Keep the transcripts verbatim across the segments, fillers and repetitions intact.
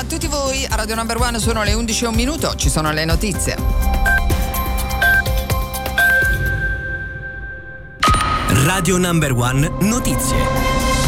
tutti voi, a Radio Number One sono le undici e un minuto, ci sono le notizie. Radio Number One Notizie.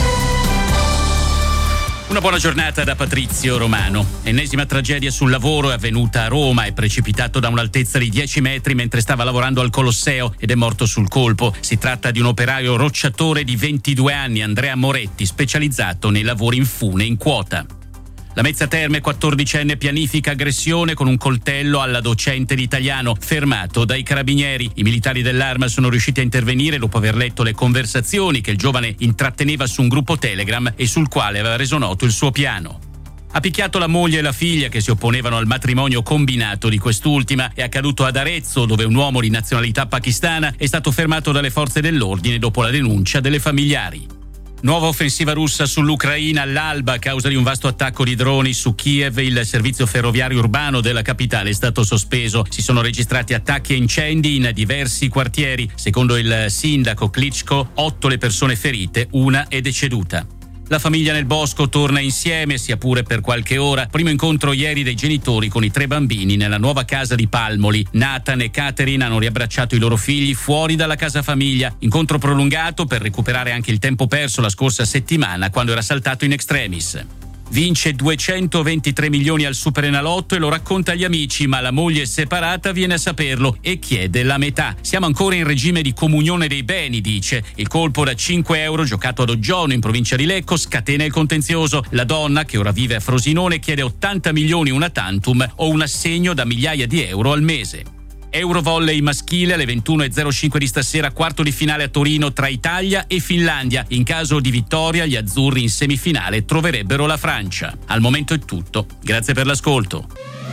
Una buona giornata da Patrizio Romano. Ennesima tragedia sul lavoro è avvenuta a Roma. È precipitato da un'altezza di dieci metri mentre stava lavorando al Colosseo ed è morto sul colpo. Si tratta di un operaio rocciatore di ventidue anni, Andrea Moretti, specializzato nei lavori in fune in quota. La Mezza Terme, quattordicenne, pianifica aggressione con un coltello alla docente di italiano, fermato dai carabinieri. I militari dell'Arma sono riusciti a intervenire dopo aver letto le conversazioni che il giovane intratteneva su un gruppo Telegram e sul quale aveva reso noto il suo piano. Ha picchiato la moglie e la figlia che si opponevano al matrimonio combinato di quest'ultima. È accaduto ad Arezzo, dove un uomo di nazionalità pakistana è stato fermato dalle forze dell'ordine dopo la denuncia delle familiari. Nuova offensiva russa sull'Ucraina all'alba a causa di un vasto attacco di droni su Kiev. Il servizio ferroviario urbano della capitale è stato sospeso. Si sono registrati attacchi e incendi in diversi quartieri. Secondo il sindaco Klitschko, otto le persone ferite, una è deceduta. La famiglia nel bosco torna insieme, sia pure per qualche ora. Primo incontro ieri dei genitori con i tre bambini nella nuova casa di Palmoli. Nathan e Catherine hanno riabbracciato i loro figli fuori dalla casa famiglia. Incontro prolungato per recuperare anche il tempo perso la scorsa settimana quando era saltato in extremis. Vince duecentoventitré milioni al Superenalotto e lo racconta agli amici, ma la moglie separata viene a saperlo e chiede la metà. Siamo ancora in regime di comunione dei beni, dice. Il colpo da cinque euro giocato ad Oggiono in provincia di Lecco scatena il contenzioso. La donna, che ora vive a Frosinone, chiede ottanta milioni una tantum o un assegno da migliaia di euro al mese. Eurovolley maschile alle ventuno e zero cinque di stasera, quarto di finale a Torino tra Italia e Finlandia. In caso di vittoria, gli azzurri in semifinale troverebbero la Francia. Al momento è tutto. Grazie per l'ascolto.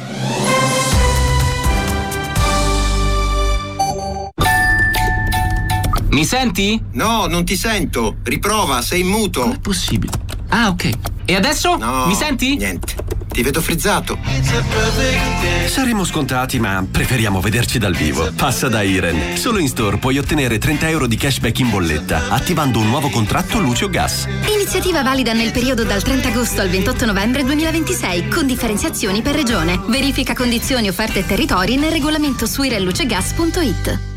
Mi senti? No, non ti sento. Riprova, sei in muto. Com'è possibile? Ah, ok. E adesso? No, mi senti? Niente. Ti vedo frizzato. Saremo scontati, ma preferiamo vederci dal vivo. Passa da Iren. Solo in store puoi ottenere trenta euro di cashback in bolletta attivando un nuovo contratto luce o gas. Iniziativa valida nel periodo dal trenta agosto al ventotto novembre duemilaventisei con differenziazioni per regione. Verifica condizioni, offerte e territori nel regolamento su irenlucegas punto it.